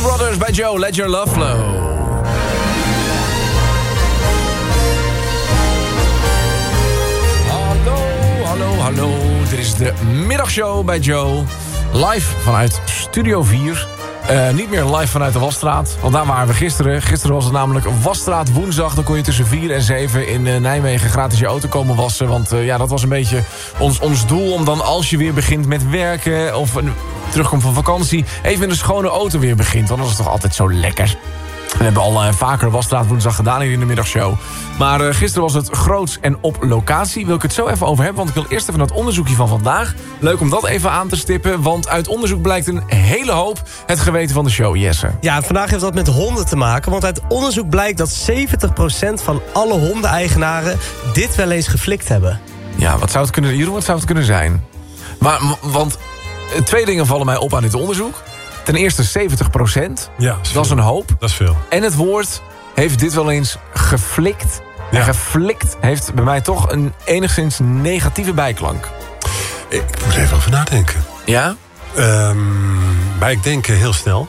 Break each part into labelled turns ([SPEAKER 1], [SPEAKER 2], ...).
[SPEAKER 1] Brothers bij Joe, Let Your Love Flow. Hallo. Dit is de middagshow bij Joe. Live vanuit Studio 4. Niet meer live vanuit de Wasstraat. Want daar waren we gisteren. Gisteren was het namelijk Wasstraat woensdag. Dan kon je tussen 4 en 7 in Nijmegen gratis je auto komen wassen. Want dat was een beetje ons doel. Om dan als je weer begint met werken of terugkomt van vakantie, even in een schone auto weer begint. Want dat is toch altijd zo lekker. We hebben al vaker Wasstraat woensdag gedaan hier in de middagshow. Maar gisteren was het groots en op locatie. Wil ik het zo even over hebben, want ik wil eerst even naar het onderzoekje van vandaag. Leuk om dat even aan te stippen, want uit onderzoek blijkt een hele hoop het geweten van de show, Jesse.
[SPEAKER 2] Ja, vandaag heeft dat met honden te maken, want uit onderzoek blijkt dat 70% van alle hondeneigenaren dit wel eens geflikt hebben.
[SPEAKER 1] Ja, wat zou het kunnen zijn? Maar, want 2 dingen vallen mij op aan dit onderzoek. Ten eerste 70%.
[SPEAKER 3] Ja,
[SPEAKER 1] dat is een hoop.
[SPEAKER 3] Dat is veel.
[SPEAKER 1] En het woord heeft dit wel eens geflikt. Ja. En geflikt heeft bij mij toch een enigszins negatieve bijklank.
[SPEAKER 3] Ik moet even over nadenken.
[SPEAKER 1] Ja?
[SPEAKER 3] Maar ik denk heel snel.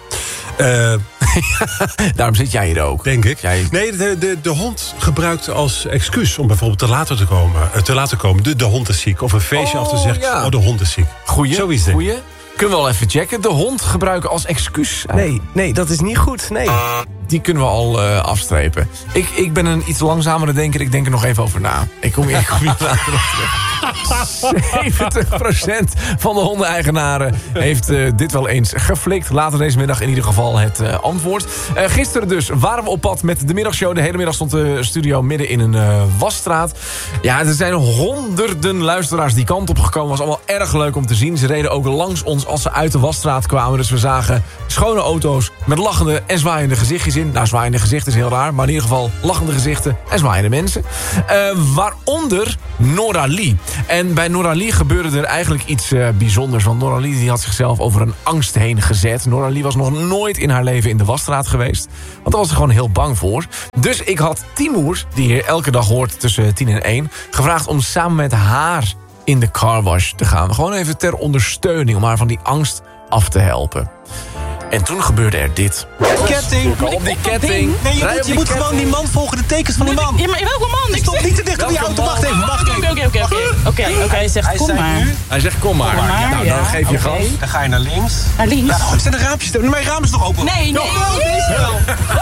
[SPEAKER 1] Daarom zit jij hier ook.
[SPEAKER 3] Denk ik. Nee, de hond gebruikt als excuus om bijvoorbeeld te laten komen. De hond is ziek. Of een feestje af te zeggen. Ja. Oh, de hond is ziek.
[SPEAKER 1] Goeie. Kunnen we al even checken. De hond gebruiken als excuus.
[SPEAKER 2] Nee, dat is niet goed. Nee.
[SPEAKER 1] Die kunnen we al afstrepen. Ik ben een iets langzamere denker. Ik denk er nog even over na. Ik kom hier later op terug. 70% van de hondeneigenaren heeft dit wel eens geflikt. Later deze middag in ieder geval het antwoord. Gisteren dus waren we op pad met de middagshow. De hele middag stond de studio midden in een wasstraat. Ja, er zijn honderden luisteraars die kant op gekomen. Was allemaal erg leuk om te zien. Ze reden ook langs ons als ze uit de wasstraat kwamen. Dus we zagen schone auto's met lachende en zwaaiende gezichtjes in. Nou, zwaaiende gezichten is heel raar. Maar in ieder geval lachende gezichten en zwaaiende mensen. Waaronder Nora Lee. En bij Nora Lee gebeurde er eigenlijk iets bijzonders. Want Nora Lee die had zichzelf over een angst heen gezet. Nora Lee was nog nooit in haar leven in de wasstraat geweest. Want daar was ze gewoon heel bang voor. Dus ik had Timoer, die hier elke dag hoort tussen 10 en 1... gevraagd om samen met haar in de carwash te gaan. Gewoon even ter ondersteuning om haar van die angst af te helpen. En toen gebeurde er dit.
[SPEAKER 4] Ketting.
[SPEAKER 1] Op die ketting.
[SPEAKER 4] Nee, je moet gewoon die man volgen, de tekens van die man.
[SPEAKER 5] Ja, maar welke man?
[SPEAKER 4] Ik stond niet te dicht op die auto. Wacht even.
[SPEAKER 5] Oké, hij zegt kom maar.
[SPEAKER 1] Hij zegt kom maar. Nou, dan geef je gas.
[SPEAKER 4] Dan ga je naar links.
[SPEAKER 5] Naar links?
[SPEAKER 4] Ja, zijn de raampjes? Mijn raam is nog open.
[SPEAKER 5] Nee.
[SPEAKER 4] Deze wel.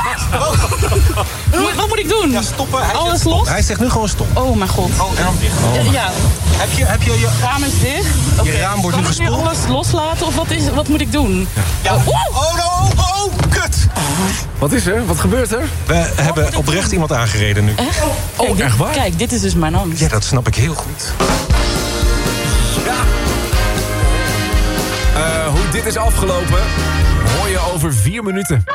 [SPEAKER 5] Wat moet ik doen?
[SPEAKER 4] Ja, stoppen.
[SPEAKER 5] Alles los?
[SPEAKER 4] Hij zegt nu gewoon stop.
[SPEAKER 5] Oh mijn god.
[SPEAKER 4] Oh, en dan dicht.
[SPEAKER 5] Ja.
[SPEAKER 4] Heb je je
[SPEAKER 5] raam is dicht?
[SPEAKER 4] Je raam wordt nu gespoeld.
[SPEAKER 5] Kan ik nu alles loslaten of wat moet ik doen?
[SPEAKER 4] Ja. Oh, kut!
[SPEAKER 1] Wat is er? Wat gebeurt er?
[SPEAKER 4] We hebben oprecht iemand aangereden nu.
[SPEAKER 5] Echt?
[SPEAKER 1] Oh, echt waar?
[SPEAKER 5] Kijk, dit is dus mijn angst.
[SPEAKER 4] Ja, dat snap ik heel goed.
[SPEAKER 1] Ja. Hoe dit is afgelopen, hoor je over 4 minuten.